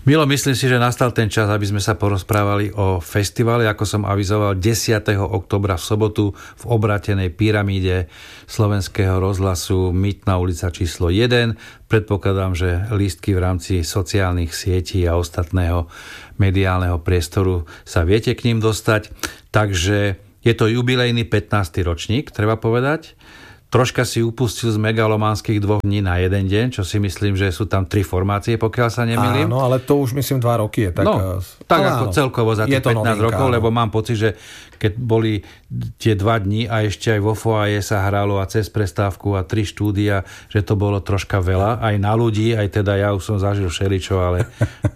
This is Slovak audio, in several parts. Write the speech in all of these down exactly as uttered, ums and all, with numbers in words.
Milo, myslím si, že nastal ten čas, aby sme sa porozprávali o festivale, ako som avizoval desiateho októbra v sobotu v obratenej pyramíde Slovenského rozhlasu Mytná ulica číslo jeden. Predpokladám, že lístky v rámci sociálnych sietí a ostatného mediálneho priestoru sa viete k ním dostať. Takže je to jubilejný pätnásty ročník, treba povedať. Troška si upustil z megalománskych dvoch dní na jeden deň, čo si myslím, že sú tam tri formácie, pokiaľ sa nemýlim. Áno, ale to už myslím dva roky je. Tak, no, tak ako áno, celkovo za tých pätnásť novinka, rokov, áno. Lebo mám pocit, že keď boli tie dva dni a ešte aj vo foaje sa hralo a cez prestávku a tri štúdia, že to bolo troška veľa, aj na ľudí, aj teda ja už som zažil všeličo, ale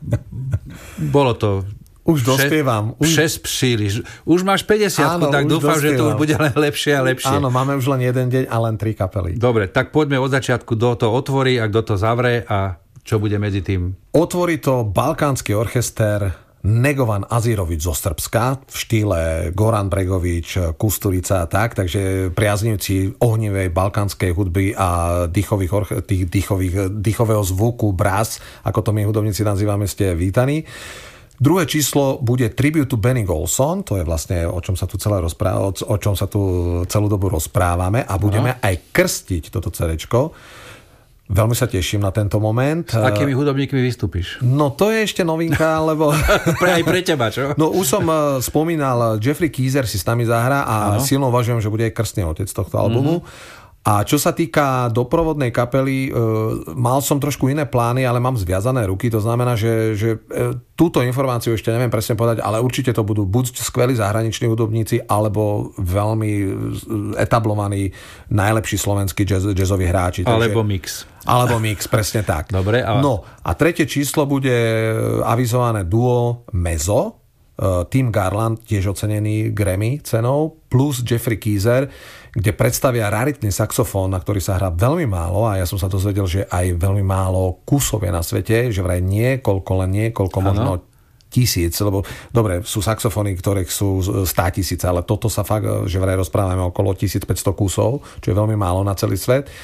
bolo to... Už dospievam. Už... šesť príliš. Už máš päťdesiatku, tak dúfam, dospievam. Že to už bude len lepšie a lepšie. Áno, máme už len jeden deň a len tri kapely. Dobre, tak poďme od začiatku, kto to otvorí a kto to zavrie a čo bude medzi tým. Otvorí to balkánsky orchester Negovan Azirovič zo Srbska v štýle Goran Bregovič, Kusturica a tak, takže priaznivci ohnivej balkánskej hudby a dýchových, orche- tých dýchových, dýchového zvuku, brás, ako to my hudobníci nazývame, ste vítaní. Druhé číslo bude Tribute to Benny Golson, to je vlastne o čom sa tu celé rozpráva, o čom sa tu celú dobu rozprávame a budeme Aha. aj krstiť toto cédéčko. Veľmi sa teším na tento moment. S akými hudobníkmi vystúpiš? No to je ešte novinka, lebo... pre, aj pre teba, čo? No už som spomínal, Jeffrey Keezer si s nami zahrá a ano. Silno uvažujem, že bude aj krstný otec tohto albumu. Mm-hmm. A čo sa týka doprovodnej kapely, e, mal som trošku iné plány, ale mám zviazané ruky, to znamená, že, že e, túto informáciu ešte neviem presne povedať, ale určite to budú buď skvelí zahraniční hudobníci, alebo veľmi etablovaní najlepší slovenskí jazz, jazzoví hráči. Alebo takže, mix. Alebo mix, presne tak. Dobre. Ale... No a tretie číslo bude avizované duo Mezzo, Tim Garland, tiež ocenený Grammy cenou, plus Jeffrey Keezer, kde predstavia raritný saxofón, na ktorý sa hrá veľmi málo a ja som sa dozvedel, že aj veľmi málo kusov je na svete, že vraj niekoľko, len niekoľko, ano. Možno tisíc, lebo dobre, sú saxofóny, ktorých sú státisíce, ale toto sa fakt, že vraj rozprávame okolo tisícpäťsto kusov, čo je veľmi málo na celý svet.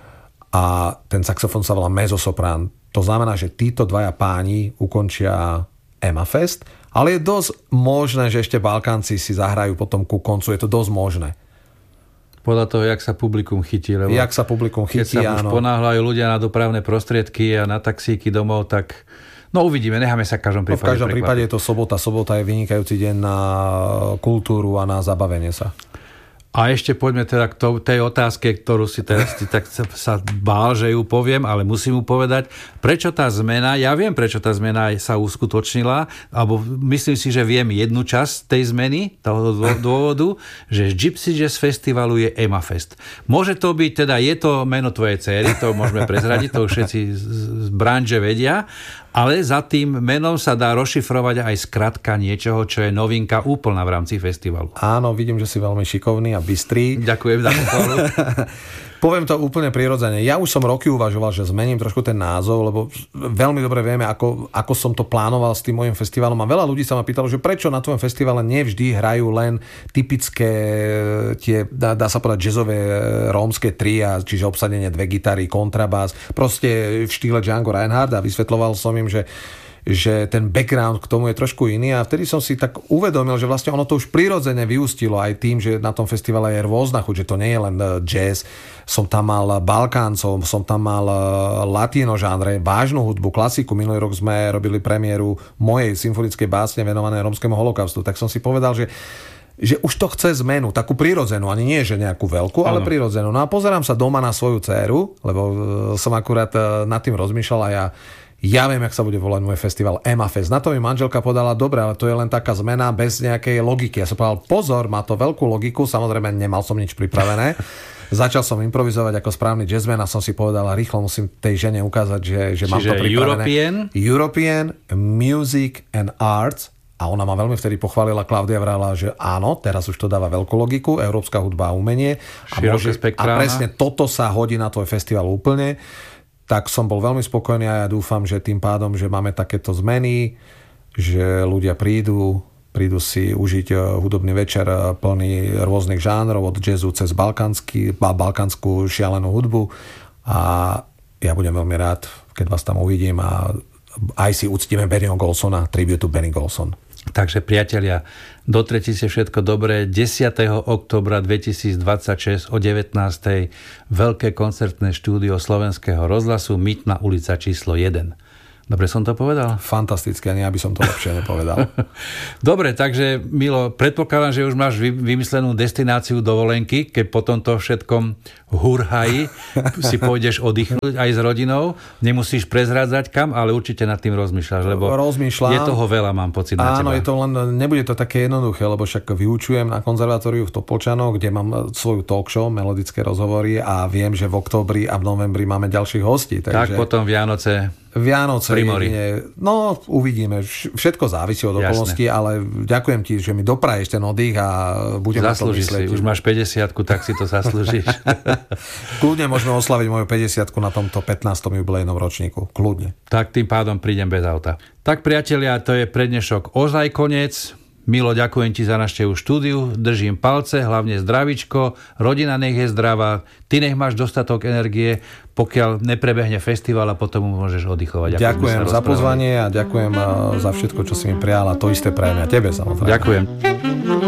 A ten saxofón sa volá mezzosoprán. To znamená, že títo dvaja páni ukončia Emma Fest, ale je dosť možné, že ešte Balkánci si zahrajú potom ku koncu, je to dosť možné. Podľa toho, jak sa publikum chytí. Lebo jak sa publikum chytí, keď sa áno. už ponáhľajú ľudia na dopravné prostriedky a na taxíky domov, tak no uvidíme, necháme sa v každom prípade. No, v každom prekvapiť. prípade je to sobota. Sobota je vynikajúci deň na kultúru a na zabavenie sa. A ešte poďme teda k tej otázke, ktorú si teraz ty tak sa bál, že ju poviem, ale musím ju povedať. Prečo tá zmena, ja viem, prečo tá zmena sa uskutočnila, alebo myslím si, že viem jednu časť tej zmeny, toho dôvodu, že z Gypsy Jazz Festivalu je Emma Fest. Môže to byť, teda je to meno tvojej céry, to môžeme prezradiť, to všetci z branže vedia, ale za tým menom sa dá rozšifrovať aj skratka niečoho, čo je novinka úplná v rámci festivalu. Áno, vidím, že si veľmi šikovný a bystrý. Ďakujem za pochvalu. Poviem to úplne prirodzene. Ja už som roky uvažoval, že zmením trošku ten názov, lebo veľmi dobre vieme, ako, ako som to plánoval s tým mojím festivalom. A veľa ľudí sa ma pýtalo, že prečo na tvojom festivale nevždy hrajú len typické tie, dá, dá sa povedať, jazzové rómske tria, čiže obsadenie dve gitary, kontrabás, proste v štýle Django Reinhardt, a vysvetľoval som im, že že ten background k tomu je trošku iný a vtedy som si tak uvedomil, že vlastne ono to už prirodzene vyústilo aj tým, že na tom festivale je rôzna chuť, že to nie je len jazz, som tam mal Balkáncov, som tam mal latino žánre, vážnu hudbu, klasiku. Minulý rok sme robili premiéru mojej symfonickej básne venované rómskemu holokaustu, tak som si povedal, že že už to chce zmenu, takú prirodzenú, ani nie, že nejakú veľkú, ale prirodzenú. No a pozerám sa doma na svoju dcéru, lebo som akurát nad tým rozmýšľal a ja Ja viem, jak sa bude volať môj festival Emma Fest. Na to mi manželka podala, dobre, ale to je len taká zmena bez nejakej logiky. Ja som povedal, pozor, má to veľkú logiku, samozrejme nemal som nič pripravené. Začal som improvizovať ako správny jazzman a som si povedal, rýchlo musím tej žene ukázať, že, že mám to pripravené. European? European Music and Arts. A ona ma veľmi vtedy pochválila, Klaudia vrala, že áno, teraz už to dáva veľkú logiku, európska hudba a umenie. A, môže, a presne toto sa hodí na tvoj festival úplne. Tak som bol veľmi spokojný a ja dúfam, že tým pádom, že máme takéto zmeny, že ľudia prídu, prídu si užiť hudobný večer plný rôznych žánrov, od jazzu cez balkánsky, balkánsku šialenú hudbu a ja budem veľmi rád, keď vás tam uvidím a aj si uctíme Bennyho Golsona, tribute to Benny Golson. Takže priatelia, dotrete si všetko dobré. desiateho októbra dvetisícdvadsaťšesť o devätnástej veľké koncertné štúdio Slovenského rozhlasu, Mytná ulica číslo jeden. Dobre som to povedal? Fantastické, ani aby som to lepšie nepovedal. Dobre, takže Milo, predpokladám, že už máš vymyslenú destináciu dovolenky, keď po tomto všetkom hurhaji si pôjdeš oddychnúť aj s rodinou. Nemusíš prezrádzať kam, ale určite nad tým rozmýšľaš, lebo Rozmýšľam. Je toho veľa, mám pocit na Áno, teba. je to len, nebude to také jednoduché, lebo však vyučujem na konzervatóriu v Topolčanoch, kde mám svoju talk show, melodické rozhovory a viem, že v októbri a v novembri máme ďalších hostí. Takže... Tak potom Vianoce... Vianoce, jedine, no uvidíme, všetko závisí od okolností, ale ďakujem ti, že mi dopraješ ten oddych a budem na to myslieť. Si, už máš päťdesiatku, tak si to zaslúžiš. Kľudne môžeme oslaviť moju päťdesiatku na tomto pätnástom jubilejnom ročníku. Kľudne. Tak tým pádom prídem bez auta. Tak priatelia, to je pre dnešok ozaj koniec. Milo, ďakujem ti za návštevu štúdiu, držím palce, hlavne zdravíčko, rodina nech je zdravá, ty nech máš dostatok energie, pokiaľ neprebehne festival a potom môžeš oddychovať. Ďakujem za pozvanie a ďakujem za všetko, čo si mi prijala. To isté prajem a tebe samozrejme. Ďakujem.